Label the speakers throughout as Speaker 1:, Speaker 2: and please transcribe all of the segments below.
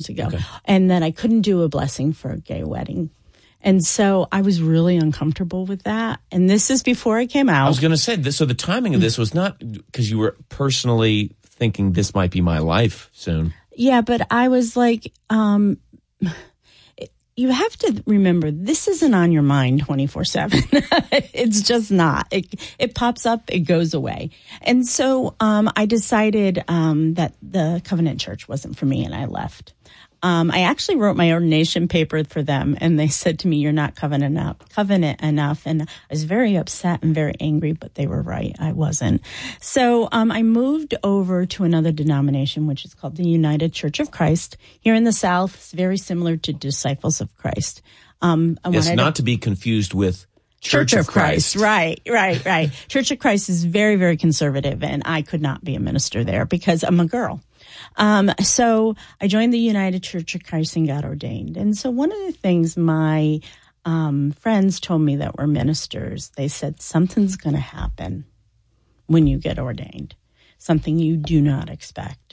Speaker 1: years ago. Okay. And that I couldn't do a blessing for a gay wedding. And so I was really uncomfortable with that. And this is before I came out.
Speaker 2: I was going to say, so the timing of this was not because you were personally thinking this might be my life soon.
Speaker 1: Yeah, but I was like, you have to remember, this isn't on your mind 24/7. It's just not. It pops up, it goes away. And so I decided that the Covenant Church wasn't for me, and I left. I actually wrote my ordination paper for them, and they said to me, "You're not covenant enough." And I was very upset and very angry, but they were right. I wasn't. So I moved over to another denomination, which is called the United Church of Christ. Here in the South, it's very similar to Disciples of Christ.
Speaker 2: It's not to be confused with Church of Christ.
Speaker 1: Right. Church of Christ is very, very conservative, and I could not be a minister there because I'm a girl. So I joined the United Church of Christ and got ordained. And so one of the things my friends told me that were ministers, they said, something's going to happen when you get ordained, something you do not expect.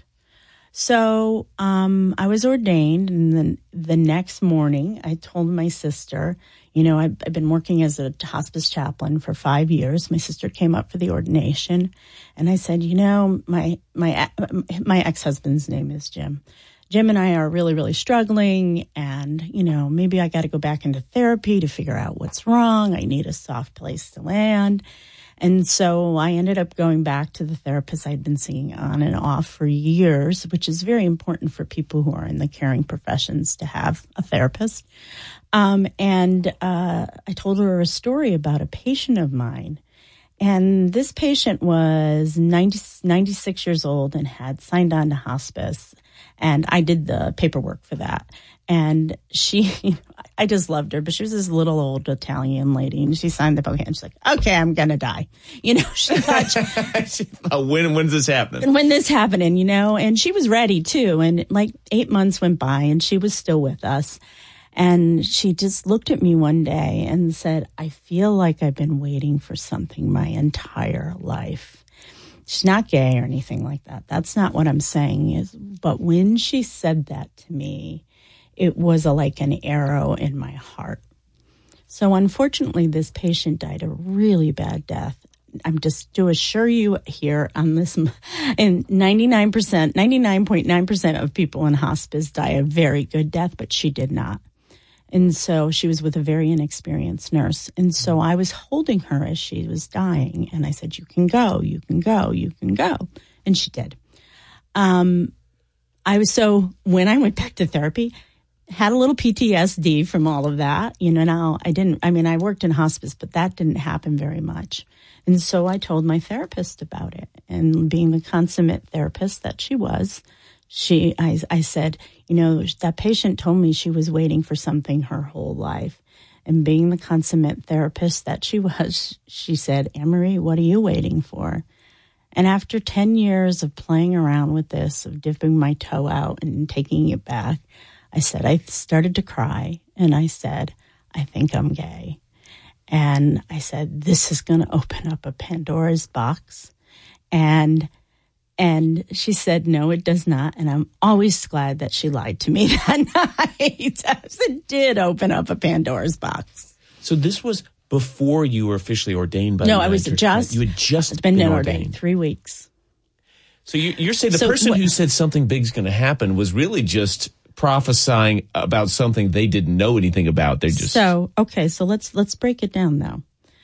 Speaker 1: So I was ordained, and then the next morning I told my sister, I've been working as a hospice chaplain for 5 years. My sister came up for the ordination, and I said, my ex-husband's name is Jim. Jim and I are really, really struggling, and, maybe I got to go back into therapy to figure out what's wrong. I need a soft place to land. And so I ended up going back to the therapist I'd been seeing on and off for years, which is very important for people who are in the caring professions to have a therapist. And I told her a story about a patient of mine. And this patient was 96 years old and had signed on to hospice. And I did the paperwork for that. And she, I just loved her, but she was this little old Italian lady, and she signed the book, and she's like, okay, I'm going to die. She thought,
Speaker 2: she thought, when's this happening?
Speaker 1: When this happening, and she was ready too. And like 8 months went by, and she was still with us. And she just looked at me one day and said, I feel like I've been waiting for something my entire life. She's not gay or anything like that. That's not what I'm saying. But when she said that to me, it was like an arrow in my heart. So unfortunately, this patient died a really bad death. I'm just to assure you here on this, and 99.9% of people in hospice die a very good death, but she did not. And so she was with a very inexperienced nurse. And so I was holding her as she was dying. And I said, you can go, you can go, you can go. And she did. When I went back to therapy, had a little PTSD from all of that. Now I worked in hospice, but that didn't happen very much. And so I told my therapist about it. And being the consummate therapist that she was, I said, that patient told me she was waiting for something her whole life. And being the consummate therapist that she was, she said, Anne-Marie, what are you waiting for? And after 10 years of playing around with this, of dipping my toe out and taking it back, I started to cry, and I said, I think I'm gay. And I said, this is going to open up a Pandora's box. And she said, no, it does not. And I'm always glad that she lied to me that night. It did open up a Pandora's box.
Speaker 2: So this was before you were officially ordained by the
Speaker 1: I was
Speaker 2: Church,
Speaker 1: just.
Speaker 2: Right? You had just
Speaker 1: been ordained 3 weeks.
Speaker 2: So you're saying the person who said something big's going to happen was really just prophesying about something they didn't know anything about.
Speaker 1: So let's break it down though.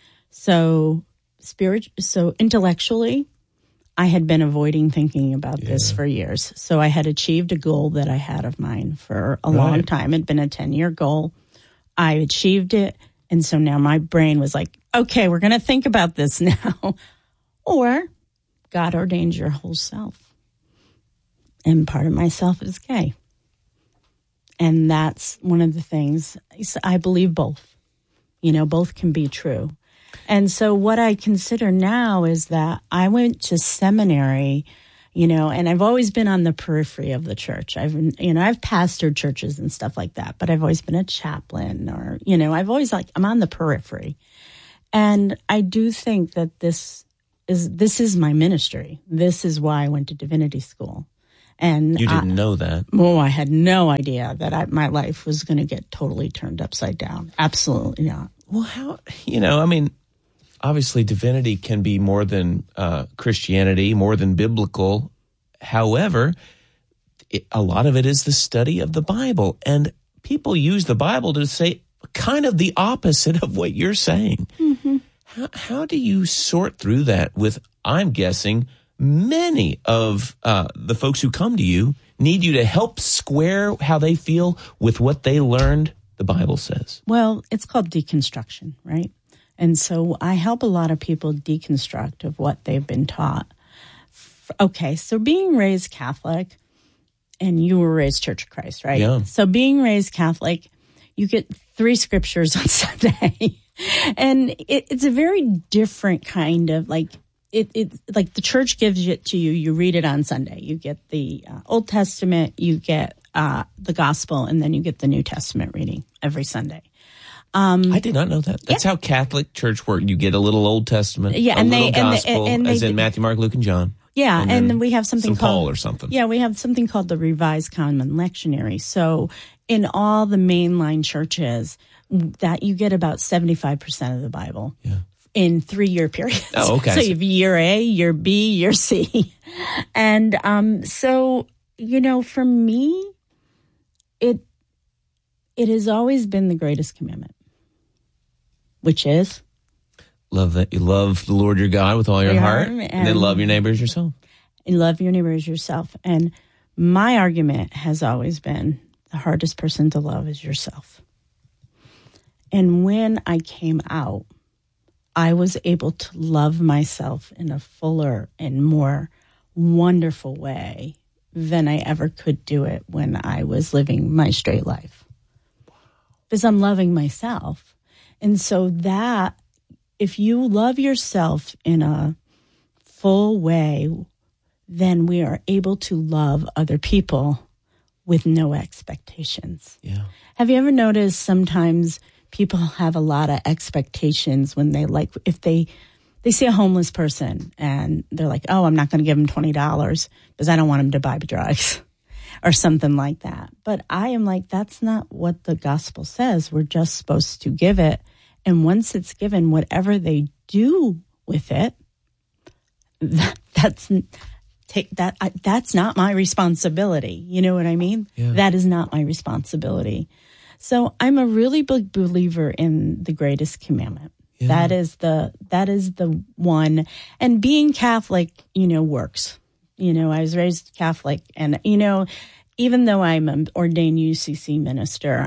Speaker 1: So intellectually, I had been avoiding thinking about this for years. So I had achieved a goal that I had of mine for a long time. It had been a 10-year goal. I achieved it. And so now my brain was like, okay, we're going to think about this now. Or God ordains your whole self. And part of myself is gay. And that's one of the things. I believe both. Both can be true. And so what I consider now is that I went to seminary, and I've always been on the periphery of the church. I've pastored churches and stuff like that, but I've always been a chaplain or, I'm on the periphery. And I do think that this is my ministry. This is why I went to divinity school. And
Speaker 2: you didn't know that.
Speaker 1: Oh, I had no idea that my life was going to get totally turned upside down. Absolutely not.
Speaker 2: Well, how, obviously divinity can be more than Christianity, more than biblical. However, a lot of it is the study of the Bible. And people use the Bible to say kind of the opposite of what you're saying.
Speaker 1: Mm-hmm.
Speaker 2: How do you sort through that with, I'm guessing, many of the folks who come to you need you to help square how they feel with what they learned the Bible says?
Speaker 1: Well, it's called deconstruction, right? And so I help a lot of people deconstruct of what they've been taught. Okay, so being raised Catholic, and you were raised Church of Christ, right?
Speaker 2: Yeah.
Speaker 1: So being raised Catholic, you get 3 scriptures on Sunday. And it's a very different kind of it's like the church gives it to you. You read it on Sunday. You get the Old Testament, you get the Gospel, and then you get the New Testament reading every Sunday.
Speaker 2: I did not know that. That's how Catholic Church worked. You get a little Old Testament, a little Gospel, as in Matthew, Mark, Luke, and John.
Speaker 1: Yeah, and then we have something called
Speaker 2: Paul or something.
Speaker 1: Yeah, we have something called the Revised Common Lectionary. So in all the mainline churches, that you get about 75% of the Bible. Yeah. In 3-year periods.
Speaker 2: Oh, okay.
Speaker 1: So you have year A, year B, year C. And so, for me, it has always been the greatest commandment, which is?
Speaker 2: Love that you love the Lord your God with all your heart, and then love your neighbor as yourself.
Speaker 1: And love your neighbor as yourself. And my argument has always been the hardest person to love is yourself. And when I came out, I was able to love myself in a fuller and more wonderful way than I ever could do it when I was living my straight life. Because I'm loving myself. And so that, if you love yourself in a full way, then we are able to love other people with no expectations.
Speaker 2: Yeah.
Speaker 1: Have you ever noticed sometimes people have a lot of expectations when if they see a homeless person and they're like, oh, I'm not going to give them $20 because I don't want them to buy drugs or something like that. But I am like, that's not what the gospel says. We're just supposed to give it. And once it's given, whatever they do with it, that's not my responsibility. You know what I mean?
Speaker 2: Yeah.
Speaker 1: That is not my responsibility. So I'm a really big believer in the greatest commandment. Yeah. That is the one. And being Catholic, works. I was raised Catholic, and even though I'm an ordained UCC minister,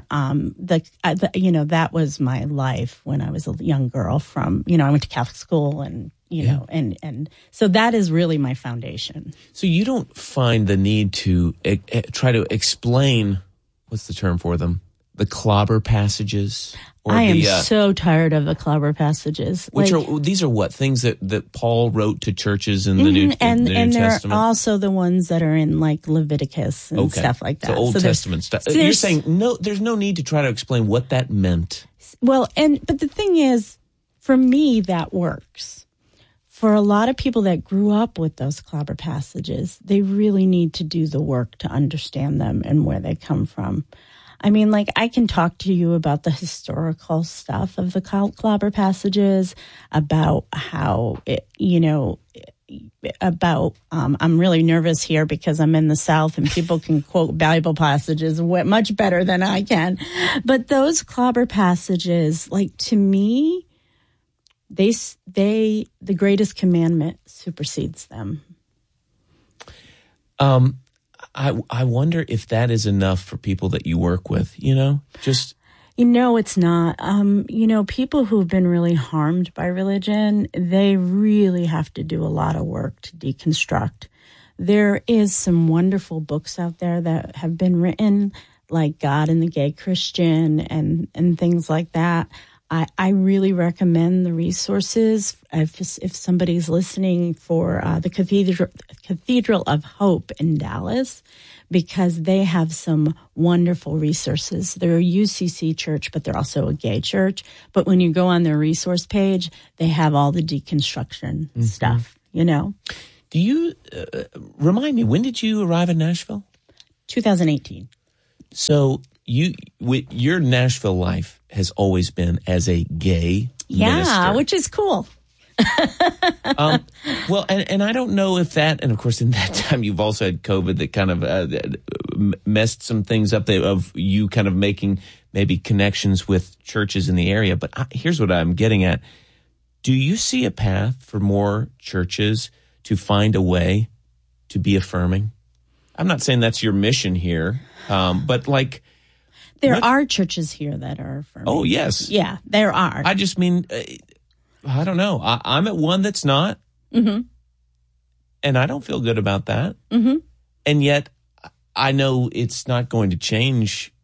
Speaker 1: that was my life when I was a young girl. I went to Catholic school, and and so that is really my foundation.
Speaker 2: So you don't find the need to try to explain, what's the term for them? The clobber passages?
Speaker 1: I am so tired of the clobber passages.
Speaker 2: These are what? Things that Paul wrote to churches in the New Testament?
Speaker 1: And there are also the ones that are in Leviticus and stuff like that.
Speaker 2: So Old Testament stuff. You're saying there's no need to try to explain what that meant.
Speaker 1: Well, but the thing is, for me, that works. For a lot of people that grew up with those clobber passages, they really need to do the work to understand them and where they come from. I mean, I can talk to you about the historical stuff of the clobber passages, about how, I'm really nervous here because I'm in the South and people can quote Bible passages much better than I can. But those clobber passages, to me, the greatest commandment supersedes them.
Speaker 2: I wonder if that is enough for people that you work with, just...
Speaker 1: it's not. People who've been really harmed by religion, they really have to do a lot of work to deconstruct. There is some wonderful books out there that have been written, like God and the Gay Christian and things like that. I really recommend the resources if somebody's listening for the Cathedral of Hope in Dallas, because they have some wonderful resources. They're a UCC church, but they're also a gay church. But when you go on their resource page, they have all the deconstruction stuff,
Speaker 2: Do you remind me, when did you arrive in Nashville?
Speaker 1: 2018.
Speaker 2: So your Nashville life has always been as a gay minister.
Speaker 1: Which is cool.
Speaker 2: Well, and I don't know if that, and of course in that time you've also had COVID that kind of messed some things up of you kind of making maybe connections with churches in the area. But here's what I'm getting at. Do you see a path for more churches to find a way to be affirming? I'm not saying that's your mission here, but like...
Speaker 1: There are churches here that are affirming.
Speaker 2: Oh, yes.
Speaker 1: Yeah, there are.
Speaker 2: I just mean, I don't know. I'm at one that's not, and I don't feel good about that. Mm-hmm. And yet, I know it's not going to change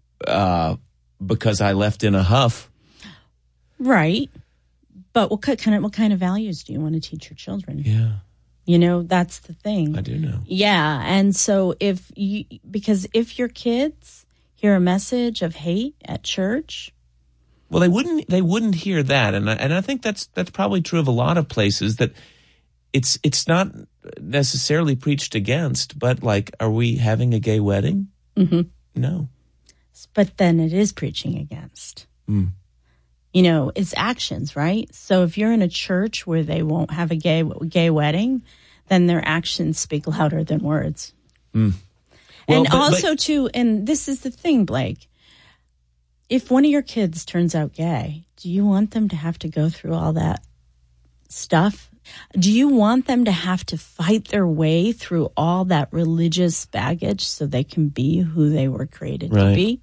Speaker 2: because I left in a huff. Right.
Speaker 1: But what kind of values do you want to teach your children?
Speaker 2: Yeah.
Speaker 1: You know, that's the thing.
Speaker 2: I do know.
Speaker 1: Yeah, and so because if your kids hear a message of hate at church,
Speaker 2: well, they wouldn't hear that, and I think that's probably true of a lot of places, that it's not necessarily preached against, but like, are we having a gay wedding? Mm-hmm. No,
Speaker 1: but then it is preaching against. Mm. You know, it's actions, right? So if you're in a church where they won't have a gay wedding, then their actions speak louder than words. Mm. Well, and also, too, and this is the thing, Blake, if one of your kids turns out gay, do you want them to have to go through all that stuff? Do you want them to have to fight their way through all that religious baggage so they can be who they were created to be?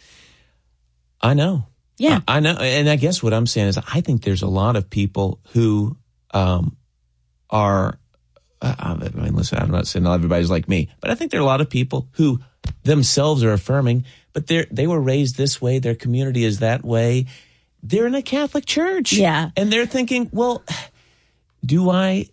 Speaker 2: I know.
Speaker 1: Yeah.
Speaker 2: I know. And I guess what I'm saying is I think there's a lot of people who are, I mean, listen, I'm not saying not everybody's like me, but I think there are a lot of people who themselves are affirming, but they were raised this way. Their community is that way. They're in a Catholic church.
Speaker 1: Yeah.
Speaker 2: And they're thinking, well, do I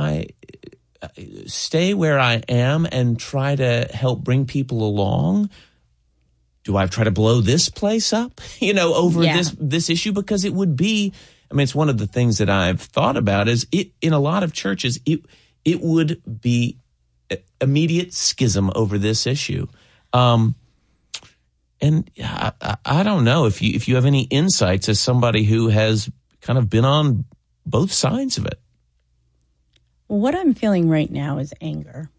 Speaker 2: stay where I am and try to help bring people along? Do I try to blow this place up, over this issue? Because it would be, I mean, it's one of the things that I've thought about is in a lot of churches, it would be immediate schism over this issue. And I don't know if you have any insights as somebody who has kind of been on both sides of it.
Speaker 1: Well, what I'm feeling right now is anger.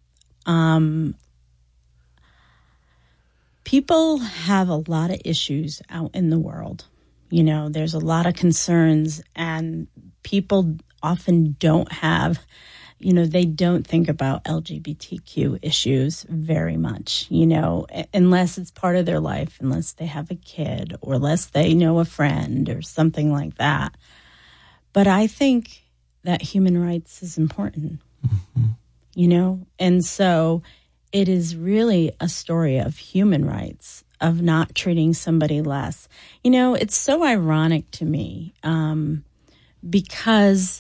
Speaker 1: People have a lot of issues out in the world. There's a lot of concerns, and people often don't have, they don't think about LGBTQ issues very much, unless it's part of their life, unless they have a kid or unless they know a friend or something like that. But I think that human rights is important, and so it is really a story of human rights, of not treating somebody less. It's so ironic to me because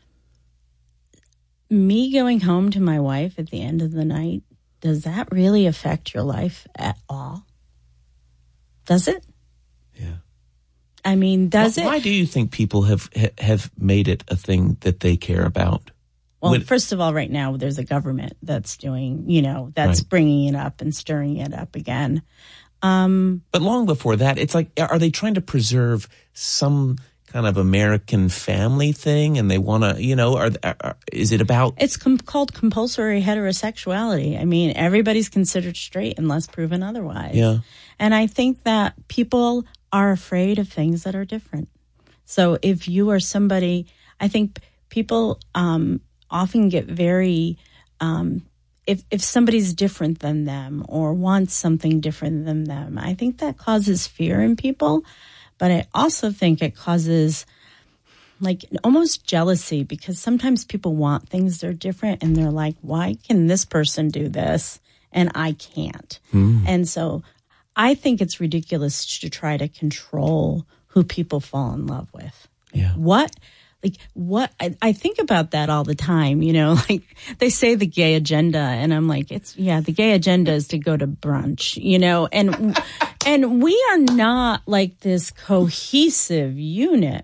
Speaker 1: me going home to my wife at the end of the night, does that really affect your life at all? Does it?
Speaker 2: Yeah.
Speaker 1: I mean, does it?
Speaker 2: Why do you think people have made it a thing that they care about?
Speaker 1: Well, first of all, right now, there's a government that's doing, that's bringing it up and stirring it up again.
Speaker 2: But long before that, it's like, are they trying to preserve some kind of American family thing? And they want to, is it about?
Speaker 1: It's called compulsory heterosexuality. I mean, everybody's considered straight unless proven otherwise.
Speaker 2: Yeah.
Speaker 1: And I think that people are afraid of things that are different. So if you are somebody, I think people, often get very, if somebody's different than them or wants something different than them, I think that causes fear in people. But I also think it causes like almost jealousy, because sometimes people want things that are different and they're like, why can this person do this and I can't? And so I think it's ridiculous to try to control who people fall in love with.
Speaker 2: Yeah.
Speaker 1: What I think about that all the time, like they say the gay agenda, and I'm like, the gay agenda is to go to brunch, and we are not like this cohesive unit.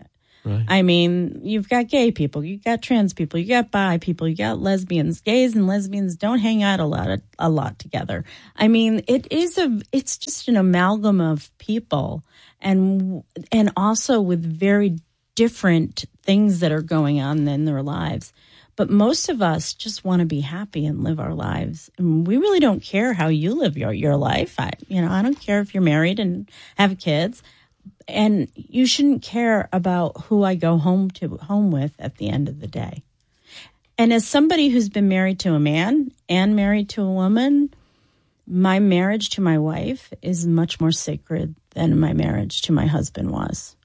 Speaker 2: Right.
Speaker 1: I mean, you've got gay people, you've got trans people, you got bi people, you got lesbians. Gays and lesbians don't hang out a lot together. I mean, it's just an amalgam of people, and also with very different things that are going on in their lives. But most of us just want to be happy and live our lives. And we really don't care how you live your life. I don't care if you're married and have kids. And you shouldn't care about who I go home with at the end of the day. And as somebody who's been married to a man and married to a woman, my marriage to my wife is much more sacred than my marriage to my husband was,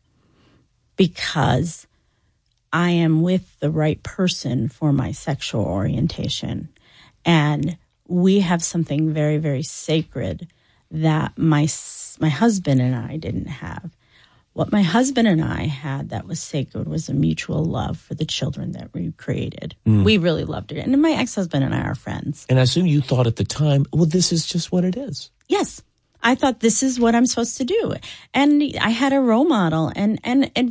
Speaker 1: because I am with the right person for my sexual orientation. And we have something very, very sacred that my husband and I didn't have. What my husband and I had that was sacred was a mutual love for the children that we created. We really loved it. And my ex-husband and I are friends.
Speaker 2: And I assume you thought at the time, well, this is just what it is.
Speaker 1: Yes. I thought this is what I'm supposed to do. And I had a role model. And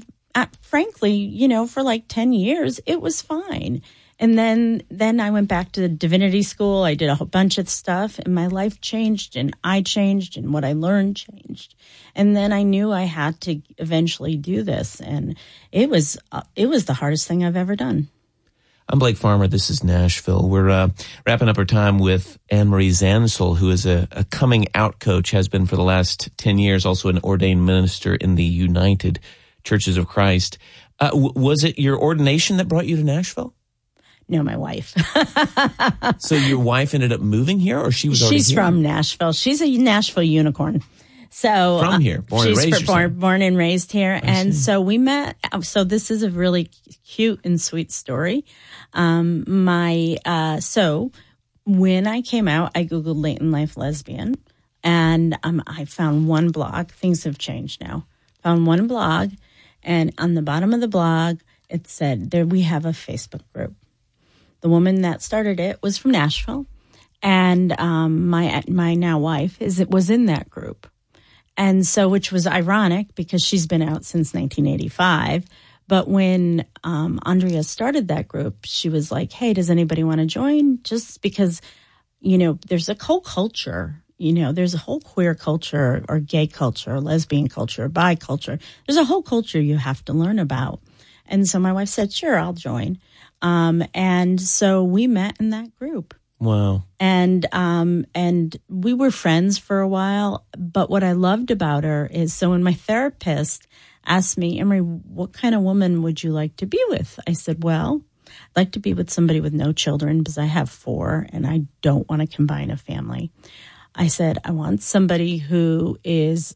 Speaker 1: frankly, for like 10 years, it was fine. And then I went back to divinity school. I did a whole bunch of stuff, and my life changed, and I changed, and what I learned changed. And then I knew I had to eventually do this, and it was the hardest thing I've ever done.
Speaker 2: I'm Blake Farmer. This is Nashville. We're wrapping up our time with Anne-Marie Zansel, who is a coming out coach, has been for the last 10 years, also an ordained minister in the United Churches of Christ. Was it your ordination that brought you to Nashville?
Speaker 1: No, my wife.
Speaker 2: So your wife ended up moving here, or she was already here?
Speaker 1: She's from Nashville. She's a Nashville unicorn. So
Speaker 2: from here, born
Speaker 1: and raised here. And so we met. So this is a really cute and sweet story. So when I came out, I Googled Latent Life Lesbian, and I found one blog. Things have changed now. Found one blog, and on the bottom of the blog, it said, "There we have a Facebook group." The woman that started it was from Nashville, and my now wife was in that group. And so, which was ironic because she's been out since 1985. But when Andrea started that group, she was like, "Hey, does anybody want to join?" Just because, there's a whole culture. There's a whole queer culture or gay culture, or lesbian culture, or bi culture. There's a whole culture you have to learn about. And so my wife said, "Sure, I'll join." And so we met in that group.
Speaker 2: Wow.
Speaker 1: And we were friends for a while. But what I loved about her is, so when my therapist asked me, "Emery, what kind of woman would you like to be with?" I said, "Well, I'd like to be with somebody with no children because I have 4 and I don't want to combine a family." I said, "I want somebody who is,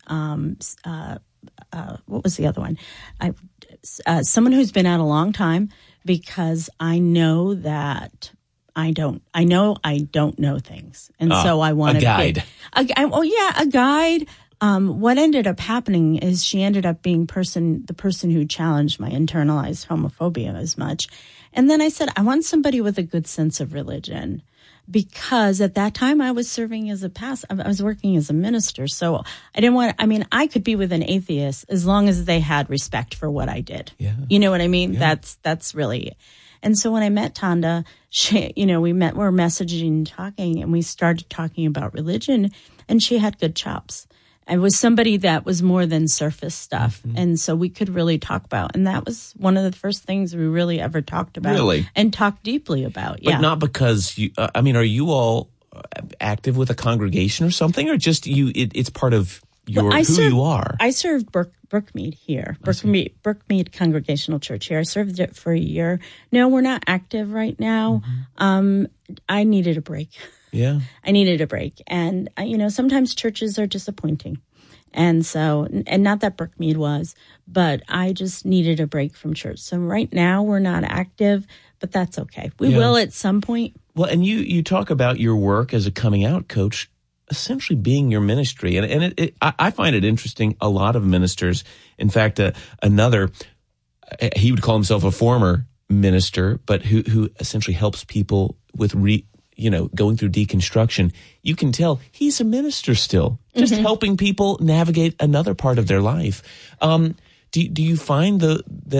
Speaker 1: what was the other one? Someone who's been out a long time, because I know that I don't know things. And so I wanted
Speaker 2: a guide.
Speaker 1: A guide. What ended up happening is she ended up being the person who challenged my internalized homophobia as much. And then I said, I want somebody with a good sense of religion, because at that time I was serving as I was working as a minister. So I could be with an atheist as long as they had respect for what I did.
Speaker 2: Yeah.
Speaker 1: You know what I mean?
Speaker 2: Yeah.
Speaker 1: That's really. And so when I met Tanda, we were messaging and talking, and we started talking about religion, and she had good chops. I was somebody that was more than surface stuff. Mm-hmm. And so we could really talk about, and that was one of the first things we really ever talked about.
Speaker 2: Really?
Speaker 1: And talked deeply about.
Speaker 2: But not because are you all active with a congregation or something, or just it's part of who you are? I
Speaker 1: served Brookmead here, Brookmead Congregational Church here. I served it for a year. No, we're not active right now. Mm-hmm. I needed a break.
Speaker 2: Yeah.
Speaker 1: I needed a break. And, sometimes churches are disappointing. And so, and not that Brookmead was, but I just needed a break from church. So right now we're not active, but that's okay. We will at some point.
Speaker 2: Well, and you talk about your work as a coming out coach essentially being your ministry. And I find it interesting. A lot of ministers, in fact, he would call himself a former minister, but who essentially helps people with going through deconstruction. You can tell he's a minister still, just helping people navigate another part of their life. Do you find that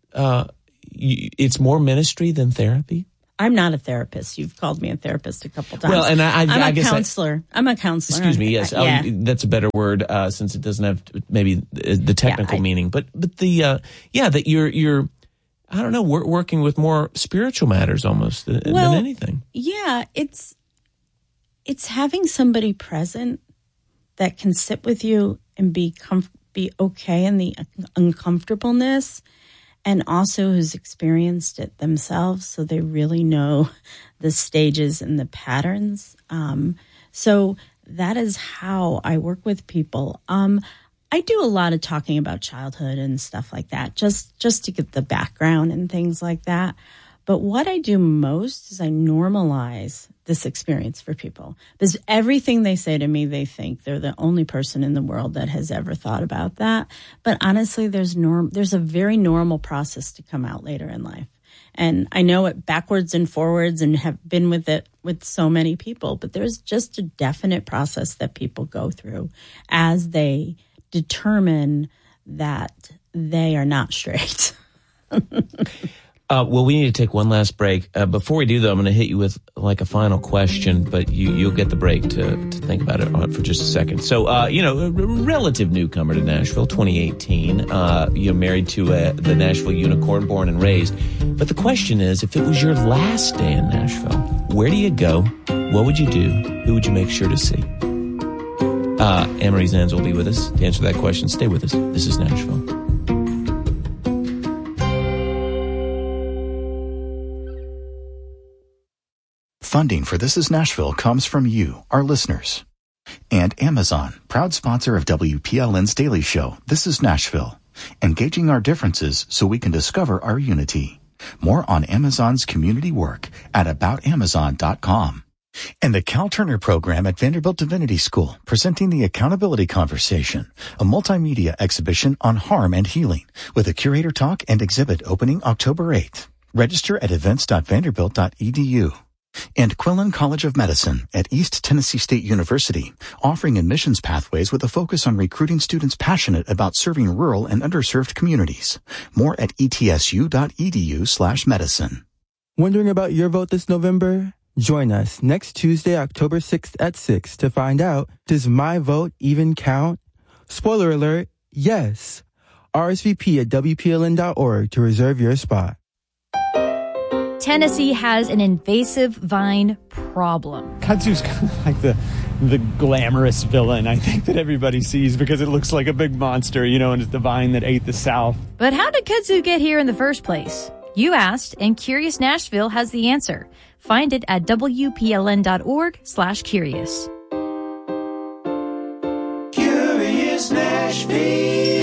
Speaker 2: it's more ministry than therapy?
Speaker 1: I'm not a therapist. You've called me a therapist a couple times.
Speaker 2: Well, and I guess
Speaker 1: counselor. I'm a counselor.
Speaker 2: Excuse me. Yes,
Speaker 1: yeah.
Speaker 2: That's a better word since it doesn't have maybe the technical meaning. But the that you're I don't know, working with more spiritual matters almost than anything.
Speaker 1: Yeah, it's having somebody present that can sit with you and be okay in the uncomfortableness, and also who's experienced it themselves, so they really know the stages and the patterns. So that is how I work with people. I do a lot of talking about childhood and stuff like that, just to get the background and things like that. But what I do most is I normalize this experience for people, because everything they say to me, they think they're the only person in the world that has ever thought about that. But honestly, there's a very normal process to come out later in life. And I know it backwards and forwards and have been with it with so many people, but there's just a definite process that people go through as they determine that they are not straight.
Speaker 2: Well, we need to take one last break. Before we do, though, I'm going to hit you with like a final question, but you'll get the break to think about it for just a second. So, a relative newcomer to Nashville, 2018. You're married to the Nashville unicorn, born and raised. But the question is, if it was your last day in Nashville, where do you go? What would you do? Who would you make sure to see? Anne-Marie Zanz will be with us to answer that question. Stay with us. This is Nashville.
Speaker 3: Funding for This Is Nashville comes from you, our listeners. And Amazon, proud sponsor of WPLN's daily show, This Is Nashville, engaging our differences so we can discover our unity. More on Amazon's community work at aboutamazon.com. And the Cal Turner program at Vanderbilt Divinity School, presenting the Accountability Conversation, a multimedia exhibition on harm and healing, with a curator talk and exhibit opening October 8th. Register at events.vanderbilt.edu. And Quillen College of Medicine at East Tennessee State University, offering admissions pathways with a focus on recruiting students passionate about serving rural and underserved communities. More at etsu.edu/medicine.
Speaker 4: Wondering about your vote this November? Join us next Tuesday, October 6th at 6 to find out, does my vote even count? Spoiler alert, yes. RSVP at WPLN.org to reserve your spot.
Speaker 5: Tennessee has an invasive vine problem.
Speaker 6: Kudzu's kind of like the glamorous villain, I think, that everybody sees because it looks like a big monster, and it's the vine that ate the South.
Speaker 5: But how did kudzu get here in the first place? You asked, and Curious Nashville has the answer. Find it at WPLN.org/curious.
Speaker 7: Curious Nashville.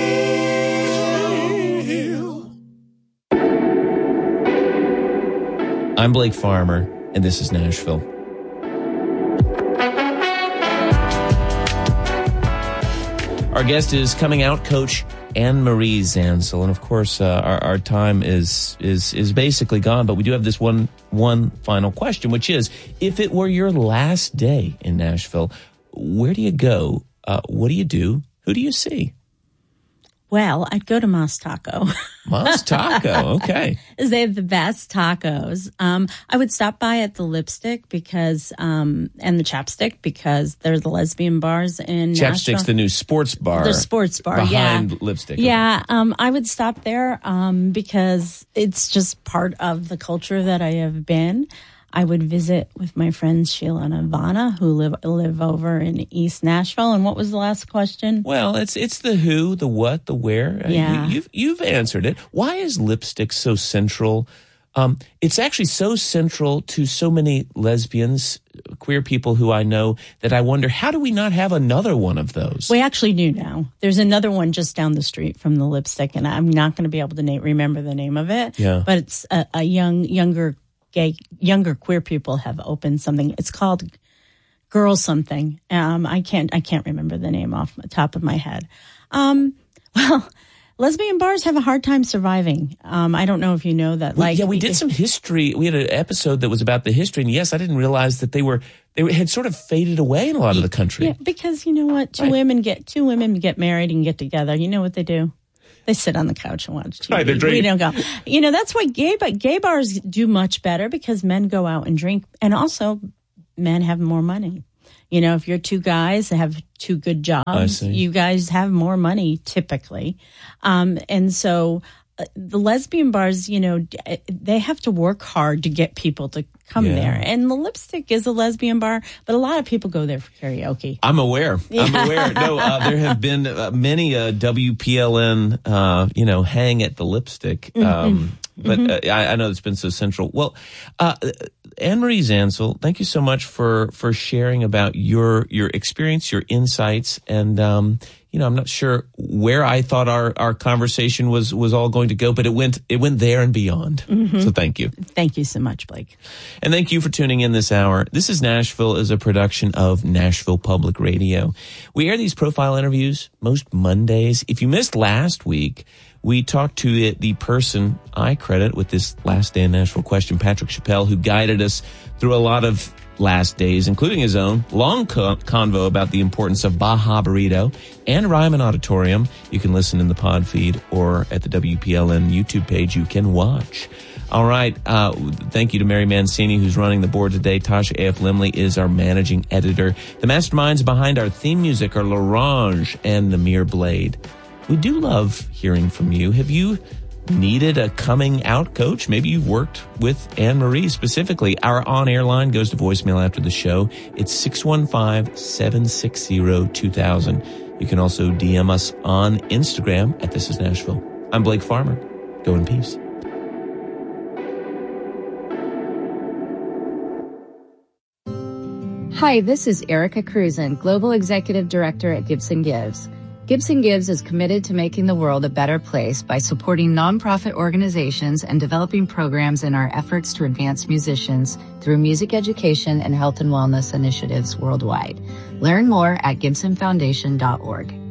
Speaker 2: I'm Blake Farmer, and this is Nashville. Our guest is coming out coach Anne-Marie Zanzel, and of course, our time is basically gone. But we do have this one final question, which is: if it were your last day in Nashville, where do you go? What do you do? Who do you see?
Speaker 1: Well, I'd go to Mas Taco.
Speaker 2: Mas Taco, okay.
Speaker 1: They have the best tacos. I would stop by at the Lipstick because, and the Chapstick, because they're the lesbian bars in Nashville.
Speaker 2: Chapstick's the new sports bar.
Speaker 1: The sports bar,
Speaker 2: behind Lipstick.
Speaker 1: Yeah, I would stop there because it's just part of the culture that I have been. I would visit with my friends Sheila and Ivana, who live over in East Nashville. And what was the last question?
Speaker 2: Well, it's the who, the what, the where.
Speaker 1: Yeah.
Speaker 2: You've answered it. Why is Lipstick so central? It's actually so central to so many lesbians, queer people who I know, that I wonder, how do we not have another one of those?
Speaker 1: We actually do now. There's another one just down the street from the Lipstick, and I'm not going to be able to remember the name of it.
Speaker 2: Yeah.
Speaker 1: But it's a younger queer people have opened something. It's called Girl Something. I can't remember the name off the top of my head. Well, lesbian bars have a hard time surviving. I don't know if you know that.
Speaker 2: We did some history. We had an episode that was about the history, and yes, I didn't realize that they had sort of faded away in a lot of the country.
Speaker 1: Yeah, because you know what? Two women get married and get together. You know what they do? They sit on the couch and watch TV.
Speaker 2: Right, they're drinking.
Speaker 1: We don't go. That's why gay bars do much better because men go out and drink, and also men have more money. If you're two guys that have two good jobs, you guys have more money typically. And so the lesbian bars, they have to work hard to get people to come there. And the Lipstick is a lesbian bar, but a lot of people go there for karaoke.
Speaker 2: I'm aware. No, there have been many WPLN, hang at the Lipstick. But I know it's been so central. Well, Anne-Marie Zansel, thank you so much for sharing about your experience, your insights, and I'm not sure where I thought our conversation was all going to go, but it went there and beyond. So thank you.
Speaker 1: Thank you so much, Blake.
Speaker 2: And thank you for tuning in this hour. This is Nashville is a production of Nashville Public Radio. We air these profile interviews most Mondays. If you missed last week, we talked to the person I credit with this Last Day in Nashville question, Patrick Chappelle, who guided us through a lot of last days, including his own long convo about the importance of Baja Burrito and Ryman Auditorium. You can listen in the pod feed or at the WPLN YouTube page. You can watch. All right. Thank you to Mary Mancini, who's running the board today. Tasha A.F. Limley is our managing editor. The masterminds behind our theme music are L'Orange and Namir Blade. We do love hearing from you. Have you needed a coming out coach? Maybe you've worked with Anne-Marie specifically. Our on-air line goes to voicemail after the show. It's 615-760-2000. You can also DM us on Instagram at This Is Nashville. I'm Blake Farmer. Go in peace.
Speaker 8: Hi, this is Erica Cruzen, Global Executive Director at Gibson Gives. Gibson Gives is committed to making the world a better place by supporting nonprofit organizations and developing programs in our efforts to advance musicians through music education and health and wellness initiatives worldwide. Learn more at gibsonfoundation.org.